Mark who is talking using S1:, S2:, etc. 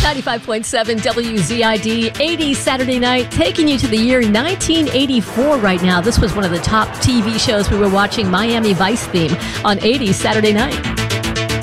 S1: 95.7 WZID, 80s Saturday night, taking you to the year 1984 right now. This was one of the top TV shows we were watching, Miami Vice theme on 80s Saturday night.